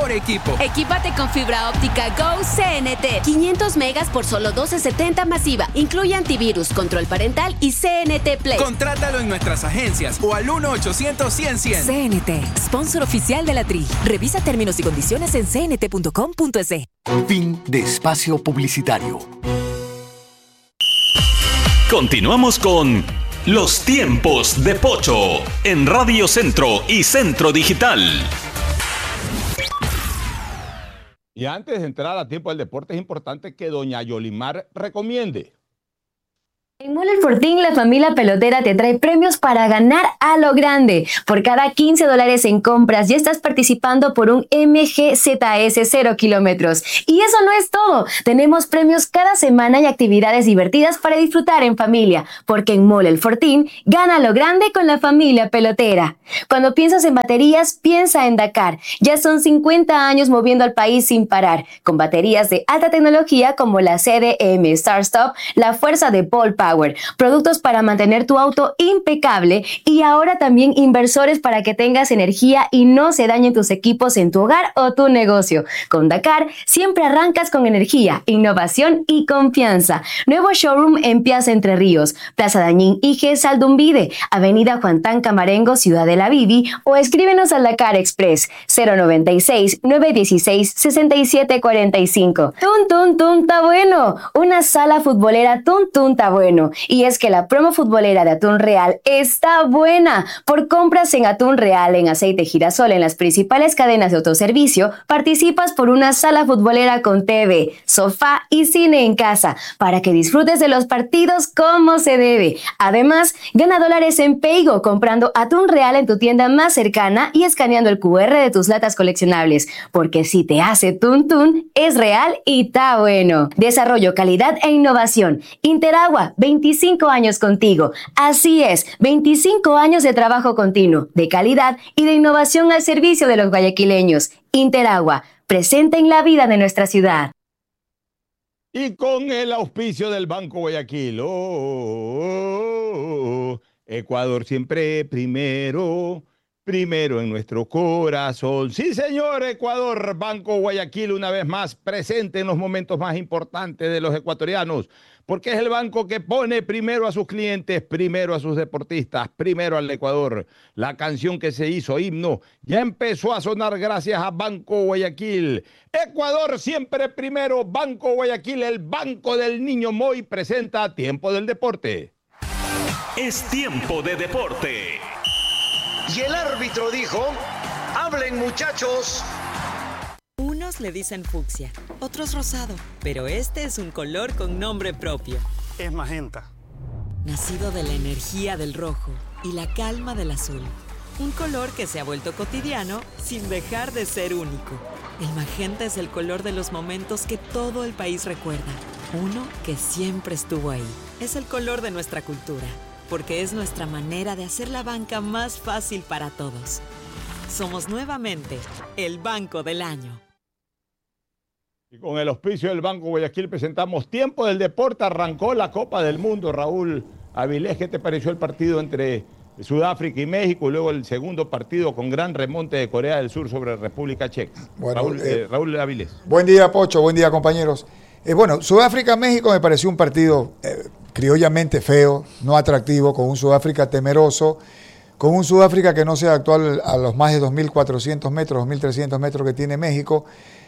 mejor equipo. Equípate con fibra óptica Go CNT. 500 megas por solo $12.70 masiva. Incluye antivirus, control parental y CNT Play. Contrátalo en nuestras agencias o al 1-800-100-100. CNT, sponsor oficial de la Tri. Revisa términos y condiciones en cnt.com.es. Fin de espacio publicitario. Continuamos con Los Tiempos de Pocho en Radio Centro y Centro Digital. Y antes de entrar a Tiempo del Deporte, es importante que doña Yolimar recomiende. En Mole El Fortín, la familia pelotera te trae premios para ganar a lo grande. Por cada $15 en compras, ya estás participando por un MGZS 0 kilómetros. Y eso no es todo. Tenemos premios cada semana y actividades divertidas para disfrutar en familia. Porque en Mole El Fortín, gana a lo grande con la familia pelotera. Cuando piensas en baterías, piensa en Dakar. Ya son 50 años moviendo al país sin parar. Con baterías de alta tecnología como la CDM StarStop, la fuerza de Paul Power, productos para mantener tu auto impecable y ahora también inversores para que tengas energía y no se dañen tus equipos en tu hogar o tu negocio. Con Dakar siempre arrancas con energía, innovación y confianza. Nuevo showroom en Piazza Entre Ríos, Plaza Dañín IG Saldumbide, Avenida Juan Tan Camarengo, Ciudad de la Vivi, o escríbenos al Dakar Express 096-916-6745. Tun Tun Tun ta bueno, una sala futbolera Tun Tun ta bueno. Y es que la promo futbolera de Atún Real está buena. Por compras en Atún Real en aceite girasol en las principales cadenas de autoservicio, participas por una sala futbolera con TV, sofá y cine en casa, para que disfrutes de los partidos como se debe. Además, gana dólares en Paygo comprando Atún Real en tu tienda más cercana y escaneando el QR de tus latas coleccionables. Porque si te hace Tun Tun, es real y está bueno. Desarrollo, calidad e innovación. Interagua, 25 años contigo. Así es, 25 años de trabajo continuo, de calidad y de innovación al servicio de los guayaquileños. Interagua, presente en la vida de nuestra ciudad. Y con el auspicio del Banco Guayaquil. Ecuador siempre primero, primero en nuestro corazón. Sí, señor, Ecuador, Banco Guayaquil, una vez más presente en los momentos más importantes de los ecuatorianos, porque es el banco que pone primero a sus clientes, primero a sus deportistas, primero al Ecuador. La canción que se hizo himno ya empezó a sonar gracias a Banco Guayaquil. Ecuador siempre primero, Banco Guayaquil, el banco del niño Moy, presenta Tiempo del Deporte. Es tiempo de deporte. Y el árbitro dijo, hablen muchachos. Unos le dicen fucsia, otros rosado, pero este es un color con nombre propio. Es magenta. Nacido de la energía del rojo y la calma del azul. Un color que se ha vuelto cotidiano sin dejar de ser único. El magenta es el color de los momentos que todo el país recuerda. Uno que siempre estuvo ahí. Es el color de nuestra cultura, porque es nuestra manera de hacer la banca más fácil para todos. Somos nuevamente el Banco del Año. Y con el auspicio del Banco Guayaquil presentamos Tiempo del Deporte. Arrancó la Copa del Mundo. Raúl Avilés, ¿qué te pareció el partido entre Sudáfrica y México? Y luego el segundo partido con gran remonte de Corea del Sur sobre República Checa. Bueno, Raúl Avilés. Buen día, Pocho. Buen día, compañeros. Bueno, Sudáfrica-México me pareció un partido criollamente feo, no atractivo, con un Sudáfrica temeroso, con un Sudáfrica que no se adaptó a los más de 2.400 metros, 2.300 metros que tiene México,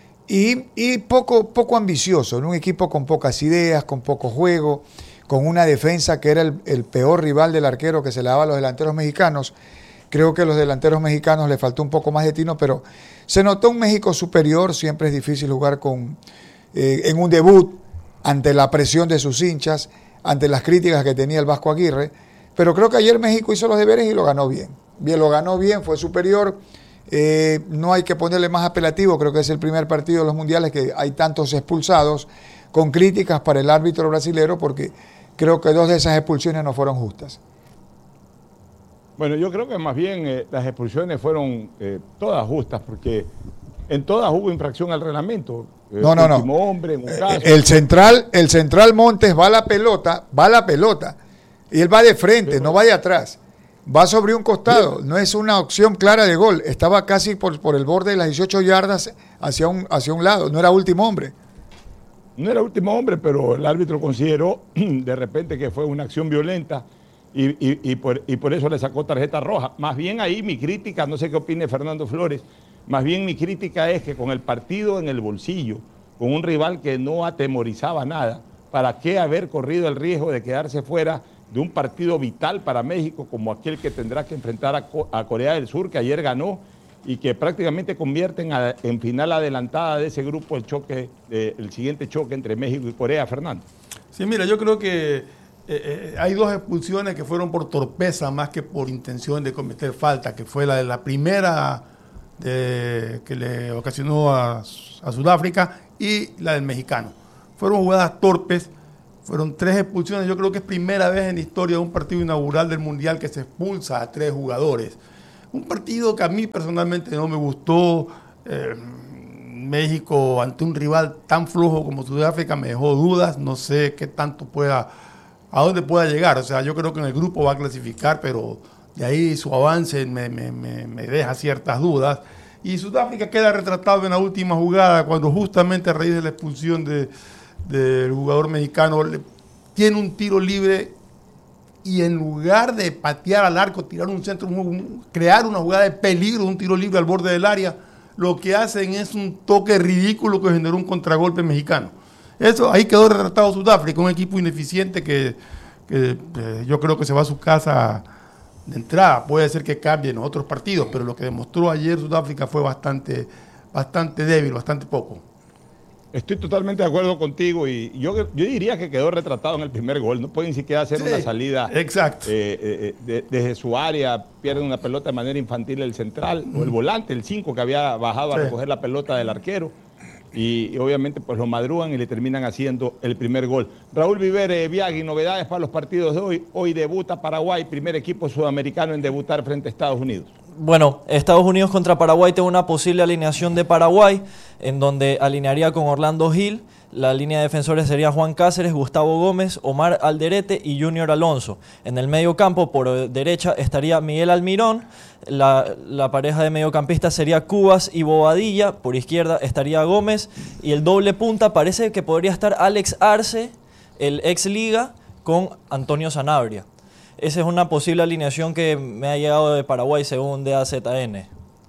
y poco ambicioso, en un equipo con pocas ideas, con poco juego, con una defensa que era el peor rival del arquero que se le daba a los delanteros mexicanos. Creo que a los delanteros mexicanos le faltó un poco más de tino, pero se notó un México superior. Siempre es difícil jugar en un debut ante la presión de sus hinchas, ante las críticas que tenía el Vasco Aguirre, pero creo que ayer México hizo los deberes y lo ganó bien. Lo ganó bien, fue superior. No hay que ponerle más apelativo, creo que es el primer partido de los mundiales que hay tantos expulsados, con críticas para el árbitro brasilero, porque creo que 2 de esas expulsiones no fueron justas. Bueno, yo creo que más bien las expulsiones fueron todas justas, porque en todas hubo infracción al reglamento. No. Hombre, en un caso. El central Montes va a la pelota, y él va de frente, no va de atrás. va sobre un costado, no es una opción clara de gol, estaba casi por el borde de las 18 yardas hacia un lado, no era último hombre. No era último hombre, pero el árbitro consideró de repente que fue una acción violenta y por eso le sacó tarjeta roja. Más bien ahí mi crítica, no sé qué opine Fernando Flores, más bien mi crítica es que con el partido en el bolsillo, con un rival que no atemorizaba nada, ¿para qué haber corrido el riesgo de quedarse fuera de un partido vital para México como aquel que tendrá que enfrentar a Corea del Sur, que ayer ganó y que prácticamente convierten en final adelantada de ese grupo el siguiente choque entre México y Corea, Fernando? Sí, mira, yo creo que hay dos expulsiones que fueron por torpeza más que por intención de cometer falta, que fue la de la primera que le ocasionó a Sudáfrica y la del mexicano. Fueron jugadas torpes. Fueron 3 expulsiones. Yo creo que es primera vez en la historia de un partido inaugural del Mundial que se expulsa a 3 jugadores. Un partido que a mí personalmente no me gustó. México ante un rival tan flojo como Sudáfrica me dejó dudas. No sé qué tanto a dónde pueda llegar. O sea, yo creo que en el grupo va a clasificar, pero de ahí su avance me deja ciertas dudas. Y Sudáfrica queda retratado en la última jugada cuando justamente a raíz de la expulsión del jugador mexicano tiene un tiro libre y en lugar de patear al arco, tirar un centro, crear una jugada de peligro, un tiro libre al borde del área, lo que hacen es un toque ridículo que generó un contragolpe mexicano. Eso, ahí quedó retratado Sudáfrica, un equipo ineficiente que yo creo que se va a su casa de entrada. Puede ser que cambie en otros partidos, pero lo que demostró ayer Sudáfrica fue bastante débil, bastante poco. Estoy totalmente de acuerdo contigo y yo diría que quedó retratado en el primer gol. No puede ni siquiera hacer una salida desde su área, pierde una pelota de manera infantil el central, o el volante, el 5 que había bajado a recoger la pelota del arquero. Y obviamente pues lo madrugan y le terminan haciendo el primer gol. Raúl Viver, Biagui, novedades para los partidos de hoy. Hoy debuta Paraguay, primer equipo sudamericano en debutar frente a Estados Unidos. Bueno, Estados Unidos contra Paraguay, tengo una posible alineación de Paraguay, en donde alinearía con Orlando Gil. La línea de defensores sería Juan Cáceres, Gustavo Gómez, Omar Alderete y Junior Alonso. En el medio campo, por derecha, estaría Miguel Almirón. La pareja de mediocampistas sería Cubas y Bobadilla. Por izquierda estaría Gómez. Y el doble punta parece que podría estar Alex Arce, el ex Liga, con Antonio Sanabria. Esa es una posible alineación que me ha llegado de Paraguay según DAZN.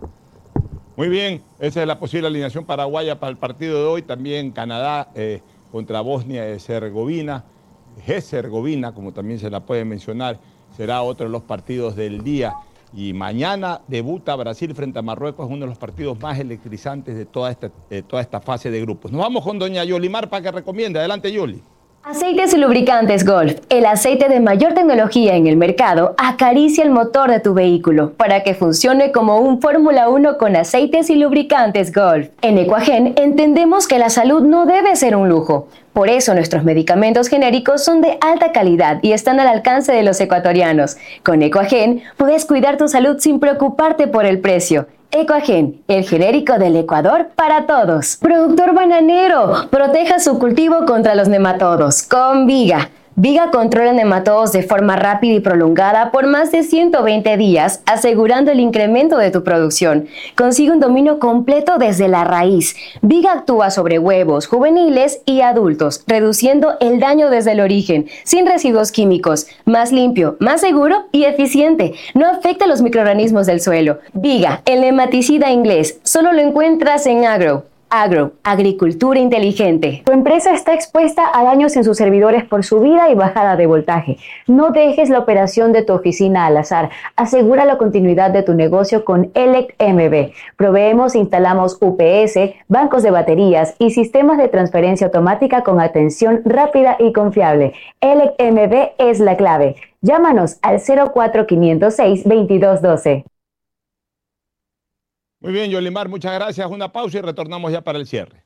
Muy bien, esa es la posible alineación paraguaya para el partido de hoy. También Canadá contra Bosnia y Herzegovina. Herzegovina, como también se la puede mencionar, será otro de los partidos del día. Y mañana debuta Brasil frente a Marruecos, es uno de los partidos más electrizantes de toda esta fase de grupos. Nos vamos con doña Yolimar para que recomiende. Adelante, Yoli. Aceites y lubricantes Golf, el aceite de mayor tecnología en el mercado, acaricia el motor de tu vehículo para que funcione como un Fórmula 1 con aceites y lubricantes Golf. En Equagen entendemos que la salud no debe ser un lujo. Por eso nuestros medicamentos genéricos son de alta calidad y están al alcance de los ecuatorianos. Con Equagen puedes cuidar tu salud sin preocuparte por el precio. Equagen, el genérico del Ecuador para todos. Productor bananero, proteja su cultivo contra los nematodos con Viga. Viga controla nematodos de forma rápida y prolongada por más de 120 días, asegurando el incremento de tu producción. Consigue un dominio completo desde la raíz. Viga actúa sobre huevos, juveniles y adultos, reduciendo el daño desde el origen, sin residuos químicos, más limpio, más seguro y eficiente. No afecta a los microorganismos del suelo. Viga, el nematicida inglés, solo lo encuentras en Agro, agricultura inteligente. Tu empresa está expuesta a daños en sus servidores por subida y bajada de voltaje. No dejes la operación de tu oficina al azar. Asegura la continuidad de tu negocio con Elect MB. Proveemos e instalamos UPS, bancos de baterías y sistemas de transferencia automática con atención rápida y confiable. Elect MB es la clave. Llámanos al 04506-2212. Muy bien, Yolimar, muchas gracias. Una pausa y retornamos ya para el cierre.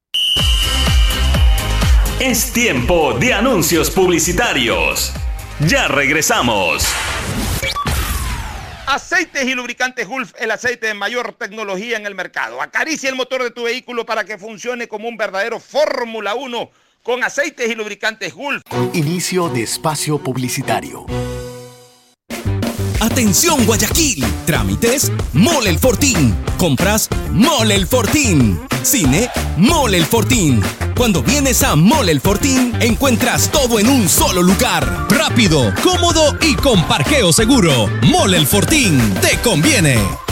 Es tiempo de anuncios publicitarios. Ya regresamos. Aceites y lubricantes Gulf, el aceite de mayor tecnología en el mercado. Acaricia el motor de tu vehículo para que funcione como un verdadero Fórmula 1 con aceites y lubricantes Gulf. Inicio de espacio publicitario. Atención Guayaquil. Trámites, Mole El Fortín. Compras, Mole El Fortín. Cine, Mole El Fortín. Cuando vienes a Mole El Fortín, encuentras todo en un solo lugar. Rápido, cómodo y con parqueo seguro. Mole El Fortín, te conviene.